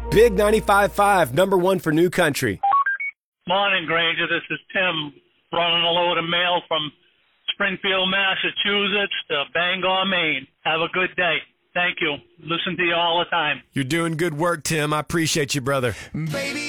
Big 95.5, number one for New Country. Morning, Granger. This is Tim running a load of mail from Springfield, Massachusetts to Bangor, Maine. Have a good day. Thank you. Listen to you all the time. You're doing good work, Tim. I appreciate you, brother. Baby.